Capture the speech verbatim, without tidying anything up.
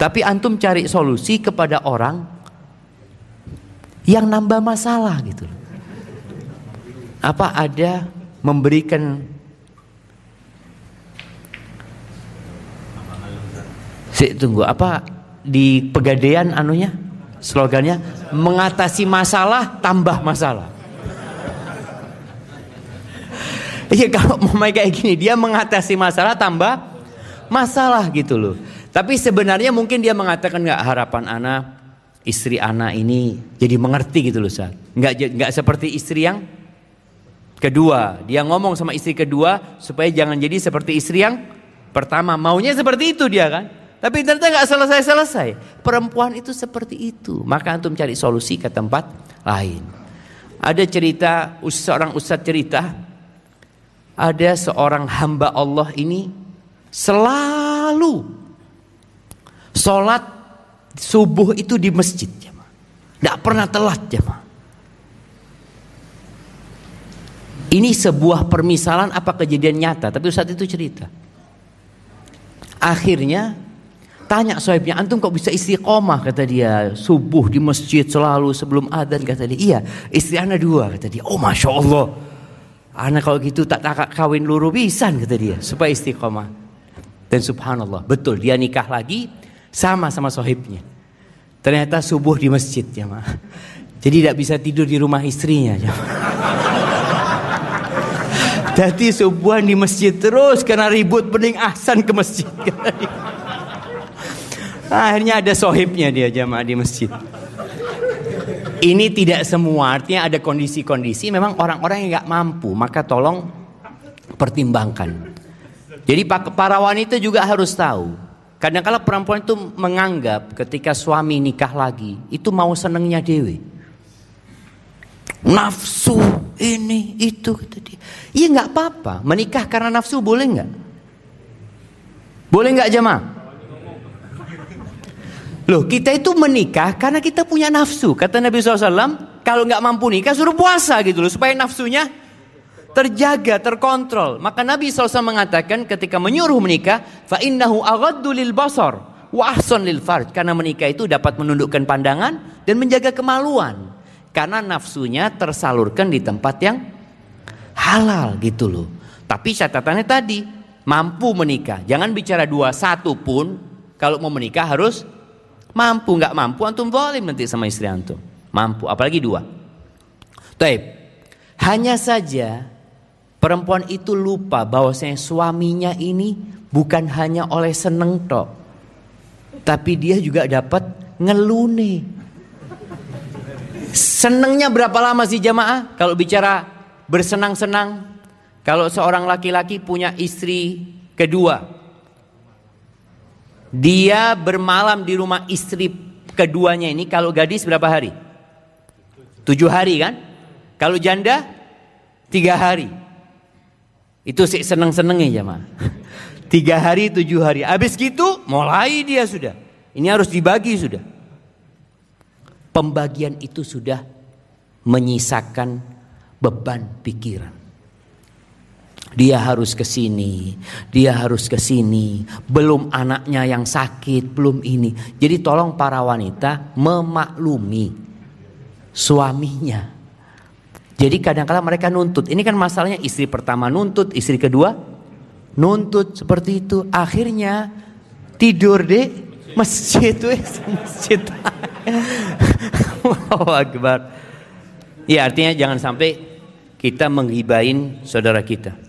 Tapi antum cari solusi kepada orang yang nambah masalah gitu. Apa ada memberikan Si, tunggu, apa di Pegadaian anunya? Slogannya mengatasi masalah tambah masalah. Iya, kalau mau kayak gini, dia mengatasi masalah tambah masalah gitu loh. Tapi sebenarnya mungkin dia mengatakan nggak, harapan anak, istri anak ini jadi mengerti gitu loh, Ustaz. Nggak nggak seperti istri yang kedua. Dia ngomong sama istri kedua supaya jangan jadi seperti istri yang pertama. Maunya seperti itu dia kan. Tapi ternyata nggak selesai-selesai. Perempuan itu seperti itu. Maka antum cari solusi ke tempat lain. Ada cerita, seorang ustadz cerita, ada seorang hamba Allah ini selalu sholat subuh itu di masjid, jemaah. Nggak pernah telat, jemaah. Ini sebuah permisalan apa kejadian nyata, tapi ustadz itu cerita. Akhirnya tanya sohibnya, antum kok bisa istiqomah, kata dia, subuh di masjid selalu sebelum adzan, kata dia. Iya, istri ana dua, kata dia. Oh masya Allah, ana kalau gitu tak tak kawin luru pisan, kata dia, supaya istiqomah. Dan subhanallah, betul dia nikah lagi sama sama sohibnya. Ternyata subuh di masjid, ya ma. Jadi tidak bisa tidur di rumah istrinya, ya. Jadi subuhan di masjid terus karena ribut pening ahsan ke masjid. Akhirnya ada sohibnya dia jamaah di masjid. Ini tidak semua, artinya ada kondisi-kondisi memang orang-orang yang gak mampu, maka tolong pertimbangkan. Jadi para wanita juga harus tahu. Kadang-kadang perempuan itu menganggap ketika suami nikah lagi itu mau senengnya dewe. Nafsu ini itu kata dia. Iya nggak apa-apa, menikah karena nafsu boleh nggak? Boleh nggak jemaah? Loh, kita itu menikah karena kita punya nafsu. Kata Nabi shallallahu alaihi wasallam, kalau nggak mampu nikah suruh puasa gitu loh, supaya nafsunya terjaga, terkontrol. Maka Nabi shallallahu alaihi wasallam mengatakan ketika menyuruh menikah, fa innahu aghaddu lil basar wa ahsan lil farj. Karena menikah itu dapat menundukkan pandangan dan menjaga kemaluan. Karena nafsunya tersalurkan di tempat yang halal gitu loh. Tapi catatannya tadi, mampu menikah. Jangan bicara dua, satu pun kalau mau menikah harus mampu. Nggak mampu antum zalim nanti sama istri antum. Mampu, apalagi dua. Taib. Hanya saja perempuan itu lupa bahwasanya suaminya ini bukan hanya oleh seneng tok, tapi dia juga dapat ngelune. Senengnya berapa lama sih jamaah? Kalau bicara bersenang-senang, kalau seorang laki-laki punya istri kedua, dia bermalam di rumah istri keduanya ini, kalau gadis berapa hari? Tujuh hari kan? Kalau janda tiga hari. Itu sih seneng-senengnya jamaah. Tiga hari, tujuh hari. Habis gitu mulai dia sudah. Ini harus dibagi sudah. Pembagian itu sudah menyisakan beban pikiran. Dia harus ke sini, dia harus ke sini, belum anaknya yang sakit, belum ini. Jadi tolong para wanita memaklumi suaminya. Jadi kadang-kadang mereka nuntut. Ini kan masalahnya, istri pertama nuntut, istri kedua nuntut seperti itu. Akhirnya tidur di masjid, masjid. Allahu Akbar. Ya, artinya jangan sampai kita menghibain saudara kita.